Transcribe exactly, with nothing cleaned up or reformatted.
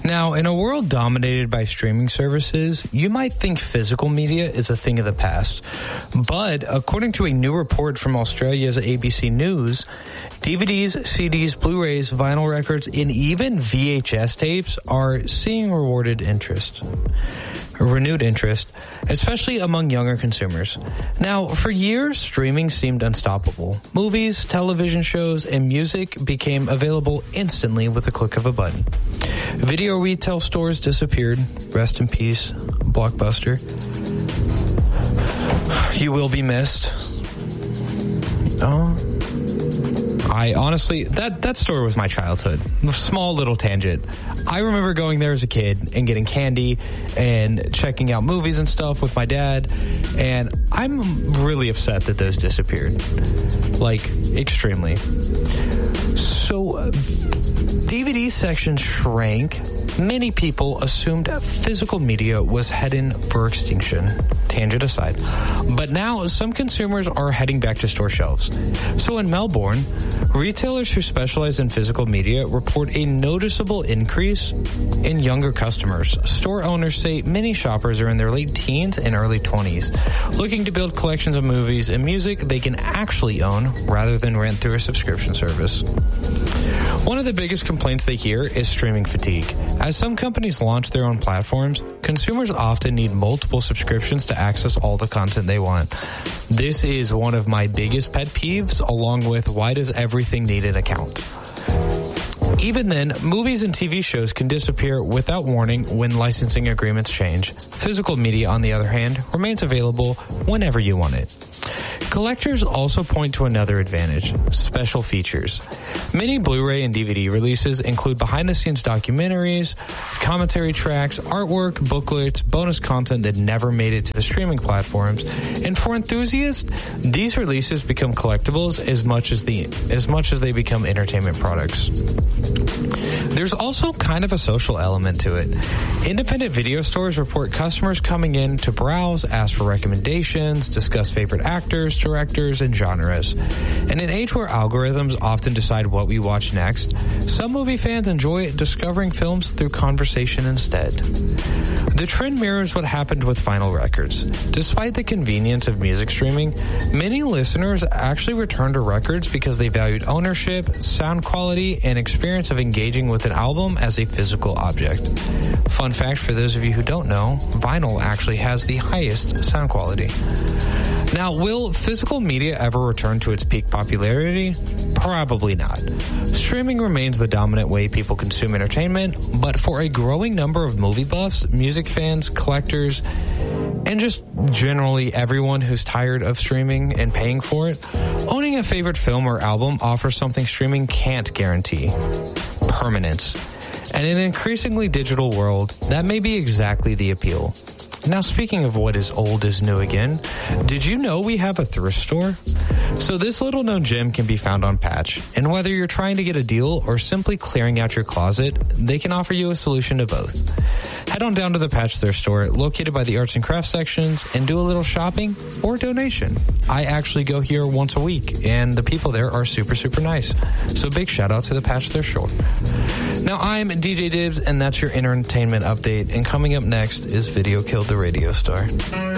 Now, in a world dominated by streaming services, you might think physical media is a thing of the past. But according to a new report from Australia's A B C News, D V Ds, C Ds, Blu-rays, vinyl records, and even V H S tapes are seeing rewarded interest. renewed interest, especially among younger consumers. Now, for years, streaming seemed unstoppable. Movies, television shows, and music became available instantly with a click of a button. Video retail stores disappeared. Rest in peace, Blockbuster. You will be missed. Oh. I honestly, that, that store was my childhood. Small little tangent. I remember going there as a kid and getting candy and checking out movies and stuff with my dad. And I'm really upset that those disappeared. Like, extremely. So, D V D sections shrank. Many people assumed physical media was heading for extinction. Tangent aside. But now, some consumers are heading back to store shelves. So in Melbourne, retailers who specialize in physical media report a noticeable increase in younger customers. Store owners say many shoppers are in their late teens and early twenties, looking to build collections of movies and music they can actually own rather than rent through a subscription service. One of the biggest complaints they hear is streaming fatigue. As some companies launch their own platforms, consumers often need multiple subscriptions to access all the content they want. This is one of my biggest pet peeves, along with why does everything need an account? Even then, movies and T V shows can disappear without warning when licensing agreements change. Physical media, on the other hand, remains available whenever you want it. Collectors also point to another advantage: special features. Many Blu-ray and D V D releases include behind-the-scenes documentaries, commentary tracks, artwork, booklets, bonus content that never made it to the streaming platforms. And for enthusiasts, these releases become collectibles as much as the as much as they become entertainment products. There's also kind of a social element to it. Independent video stores report customers coming in to browse, ask for recommendations, discuss favorite actors, directors, and genres. In an age where algorithms often decide what we watch next, some movie fans enjoy discovering films through conversation instead. The trend mirrors what happened with vinyl records. Despite the convenience of music streaming, many listeners actually returned to records because they valued ownership, sound quality, and experience of engaging with an album as a physical object. Fun fact for those of you who don't know, vinyl actually has the highest sound quality. Now, will physical media ever return to its peak popularity? Probably not. Streaming remains the dominant way people consume entertainment, but for a growing number of movie buffs, music fans, collectors, and just generally everyone who's tired of streaming and paying for it, owning a favorite film or album offers something streaming can't guarantee: permanence. And in an increasingly digital world, that may be exactly the appeal. Now, speaking of what is old is new again, did you know we have a thrift store? So this little known gem can be found on Patch, and whether you're trying to get a deal or simply clearing out your closet, they can offer you a solution to both. Head on down to the Patch thrift store, located by the arts and crafts sections, and do a little shopping or donation. I actually go here once a week, and the people there are super, super nice. So big shout out to the Patch thrift store. Now, I'm D J Dibs, and that's your entertainment update, and coming up next is Video Killed the Radio Star.